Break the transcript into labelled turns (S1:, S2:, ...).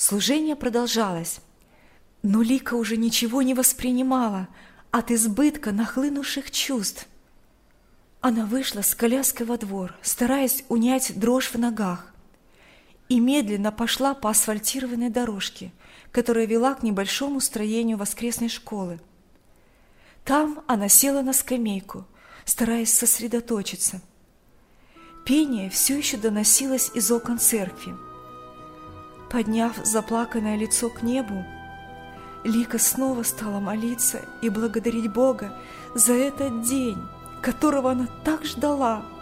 S1: Служение продолжалось, но Лика уже ничего не воспринимала от избытка нахлынувших чувств. Она вышла с коляской во двор, стараясь унять дрожь в ногах, и медленно пошла по асфальтированной дорожке, которая вела к небольшому строению воскресной школы. Там она села на скамейку, стараясь сосредоточиться. Пение все еще доносилось из окон церкви. Подняв заплаканное лицо к небу, Лика снова стала молиться и благодарить Бога за этот день, которого она так ждала.